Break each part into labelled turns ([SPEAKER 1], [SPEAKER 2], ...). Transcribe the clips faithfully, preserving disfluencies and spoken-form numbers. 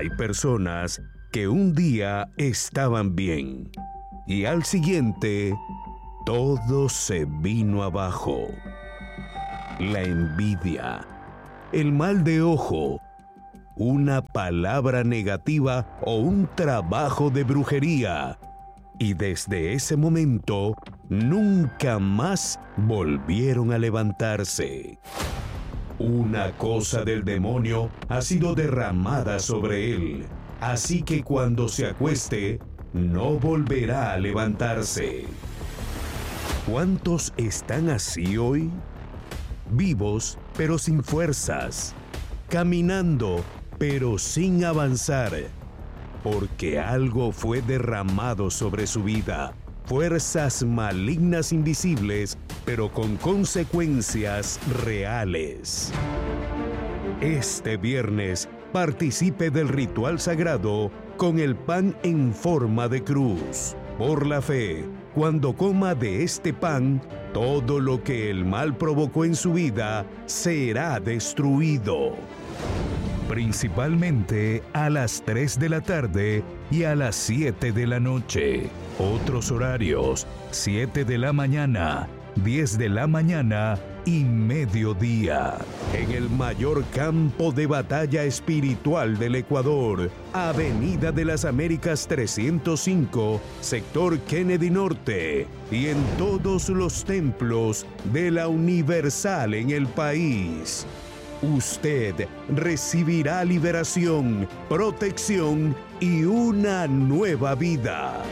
[SPEAKER 1] Hay personas que un día estaban bien y al siguiente todo se vino abajo. La envidia, el mal de ojo, una palabra negativa o un trabajo de brujería. Y desde ese momento, nunca más volvieron a levantarse. Una cosa del demonio ha sido derramada sobre él, así que cuando se acueste, no volverá a levantarse. ¿Cuántos están así hoy? Vivos, pero sin fuerzas. Caminando, pero sin avanzar. Porque algo fue derramado sobre su vida. Fuerzas malignas invisibles, pero con consecuencias reales. Este viernes, participe del ritual sagrado con el pan en forma de cruz. Por la fe, cuando coma de este pan, todo lo que el mal provocó en su vida será destruido. Principalmente a las tres de la tarde y a las siete de la noche. Otros horarios, siete de la mañana, diez de la mañana y mediodía. En el mayor campo de batalla espiritual del Ecuador, Avenida de las Américas trescientos cinco, sector Kennedy Norte, y en todos los templos de la Universal en el país. Usted recibirá liberación, protección y una nueva vida.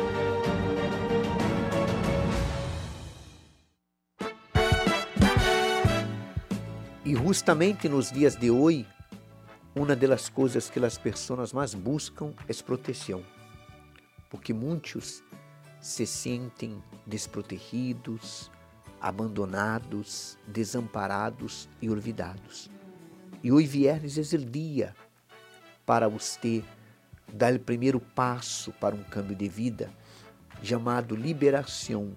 [SPEAKER 2] E justamente nos dias de hoje, uma das coisas que as pessoas mais buscam é proteção, porque muitos se sentem desprotegidos, abandonados, desamparados e olvidados. E hoje viernes é o dia para você dar o primeiro passo para um câmbio de vida, chamado liberação,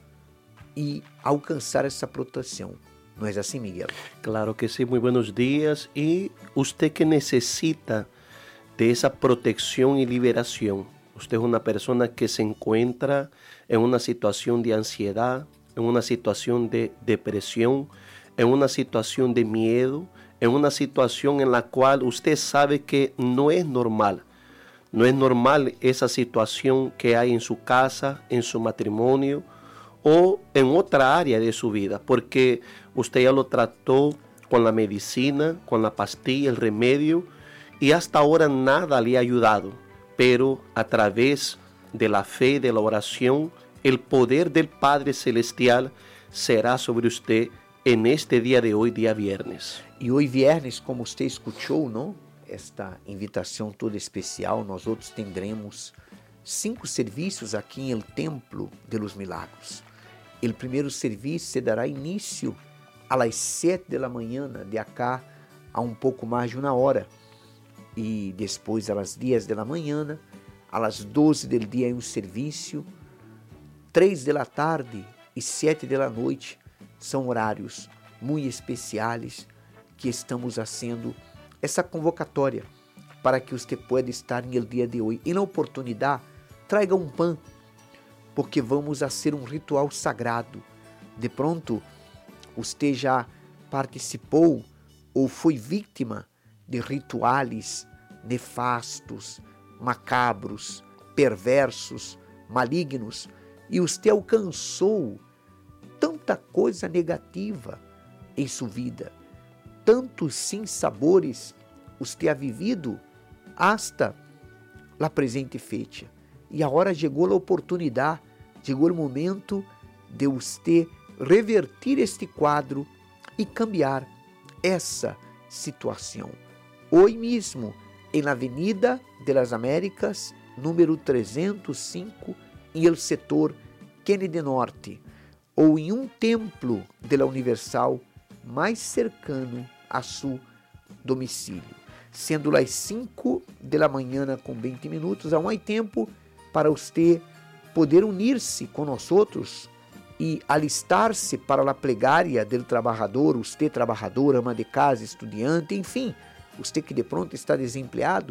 [SPEAKER 2] e alcançar essa proteção. ¿No es así, Miguel?
[SPEAKER 3] Claro que sí, muy buenos días. Y usted que necesita de esa protección y liberación, usted es una persona que se encuentra en una situación de ansiedad, en una situación de depresión, en una situación de miedo, en una situación en la cual usted sabe que no es normal. No es normal esa situación que hay en su casa, en su matrimonio, o en otra área de su vida, porque usted ya lo trató con la medicina, con la pastilla, el remedio, y hasta ahora nada le ha ayudado. Pero a través de la fe, de la oración, el poder del Padre Celestial será sobre usted en este día de hoy, día viernes.
[SPEAKER 2] E hoje viernes, como você escutou, não? Esta invitação toda especial, nós outros teremos cinco serviços aqui em El Templo de los Milagros. O primeiro serviço se dará início às sete da manhã, de acá a um pouco mais de uma hora. E depois às dez da manhã, às doze do dia em um serviço, três da tarde e sete da noite são horários muito especiais que estamos fazendo essa convocatória para que você possa estar no dia de hoje. E na oportunidade, traga um pão, porque vamos a ser um ritual sagrado. De pronto, você já participou ou foi vítima de rituais nefastos, macabros, perversos, malignos, e você alcançou tanta coisa negativa em sua vida, tantos sinsabores você ha vivido hasta a presente fecha. E agora chegou a oportunidade, chegou o momento de você revertir este quadro e cambiar essa situação. Hoje mesmo, em Avenida de las Américas, número trezentos e cinco, em el setor Kennedy Norte, ou em um templo de la Universal mais cercano a seu domicílio. Sendo as cinco da manhã com vinte minutos, há um tempo para você poder unir-se com nós outros e alistar-se para a plegária do trabalhador, você trabalhador, ama de casa, estudante, enfim, você que de pronto está desempregado,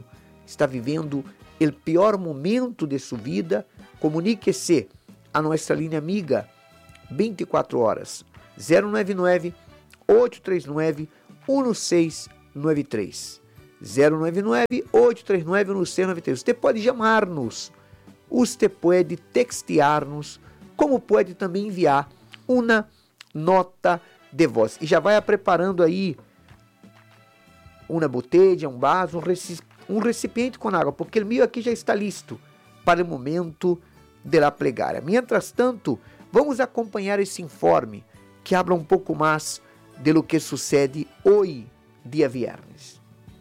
[SPEAKER 2] está vivendo o pior momento de sua vida, comunique-se a nossa linha amiga vinte e quatro horas zero nove nove, oito três nove, um seis nove três zero nove nove, oito três nove, um seis nove três. Você pode chamar-nos, você pode textear-nos, como pode também enviar uma nota de voz. E já vai preparando aí uma botella, um vaso, um recipiente com água, porque o meu aqui já está listo para o momento da plegária. Mientras tanto, vamos acompanhar esse informe que habla um pouco mais de lo que sucede hoje, dia viernes.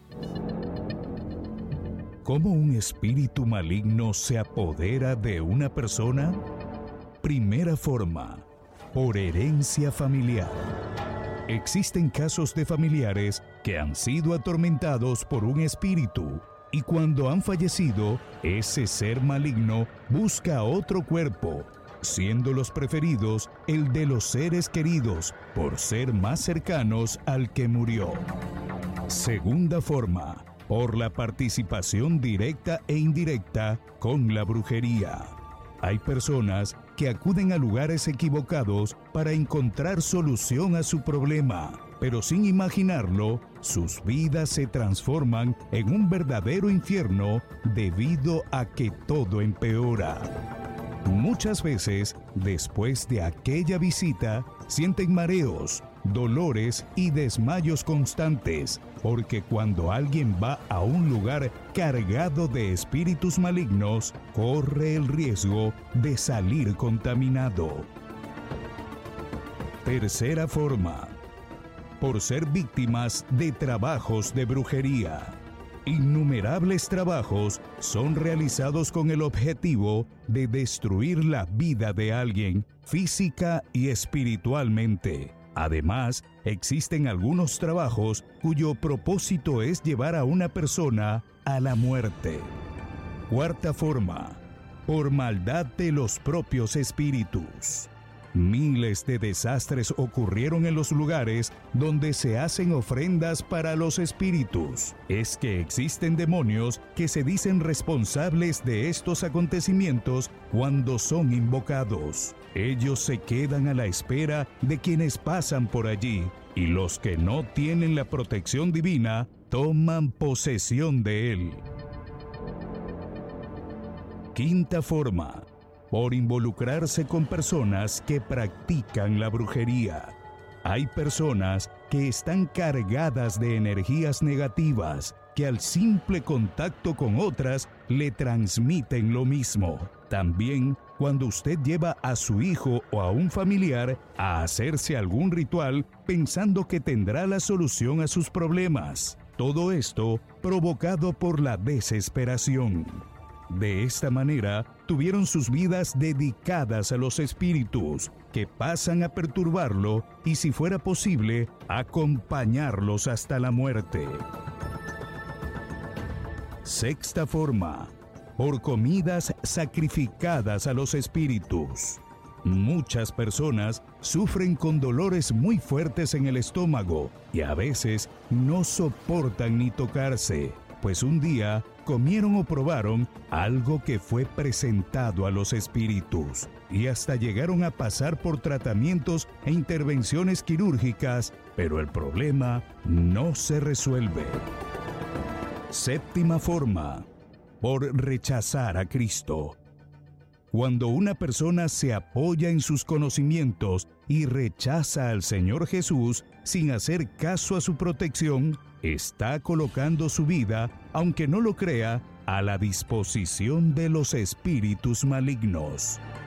[SPEAKER 1] ¿Cómo un espíritu maligno se apodera de una persona? Primera forma, por herencia familiar. Existen casos de familiares que han sido atormentados por un espíritu y cuando han fallecido, ese ser maligno busca otro cuerpo, siendo los preferidos el de los seres queridos por ser más cercanos al que murió. Segunda forma, por la participación directa e indirecta con la brujería. Hay personas que acuden a lugares equivocados para encontrar solución a su problema, pero sin imaginarlo, sus vidas se transforman en un verdadero infierno debido a que todo empeora. Muchas veces, después de aquella visita, sienten mareos, dolores y desmayos constantes, porque cuando alguien va a un lugar cargado de espíritus malignos, corre el riesgo de salir contaminado. Tercera forma, por ser víctimas de trabajos de brujería. Innumerables trabajos son realizados con el objetivo de destruir la vida de alguien física y espiritualmente. Además, existen algunos trabajos cuyo propósito es llevar a una persona a la muerte. Cuarta forma, por maldad de los propios espíritus. Miles de desastres ocurrieron en los lugares donde se hacen ofrendas para los espíritus. Es que existen demonios que se dicen responsables de estos acontecimientos cuando son invocados. Ellos se quedan a la espera de quienes pasan por allí, y los que no tienen la protección divina toman posesión de él. Quinta forma, por involucrarse con personas que practican la brujería. Hay personas que están cargadas de energías negativas que al simple contacto con otras le transmiten lo mismo. También cuando usted lleva a su hijo o a un familiar a hacerse algún ritual pensando que tendrá la solución a sus problemas. Todo esto provocado por la desesperación. De esta manera, tuvieron sus vidas dedicadas a los espíritus, que pasan a perturbarlo y, si fuera posible, acompañarlos hasta la muerte. Sexta forma, por comidas sacrificadas a los espíritus. Muchas personas sufren con dolores muy fuertes en el estómago y a veces no soportan ni tocarse, pues un día comieron o probaron algo que fue presentado a los espíritus y hasta llegaron a pasar por tratamientos e intervenciones quirúrgicas, pero el problema no se resuelve. Séptima forma, por rechazar a Cristo. Cuando una persona se apoya en sus conocimientos y rechaza al Señor Jesús sin hacer caso a su protección, está colocando su vida, aunque no lo crea, a la disposición de los espíritus malignos.